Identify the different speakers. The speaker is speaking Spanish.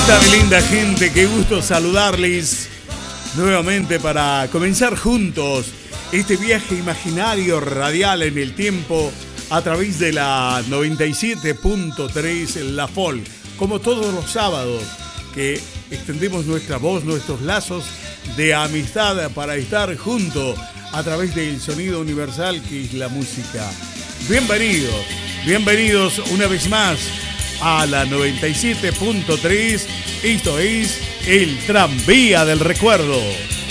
Speaker 1: está mi linda gente? Qué gusto saludarles nuevamente para comenzar juntos este viaje imaginario radial en el tiempo a través de la 97.3 La Folk. Como todos los sábados que extendemos nuestra voz, nuestros lazos de amistad para estar juntos a través del sonido universal que es la música. Bienvenidos, bienvenidos una vez más a la 97.3. Esto es el Tranvía del Recuerdo.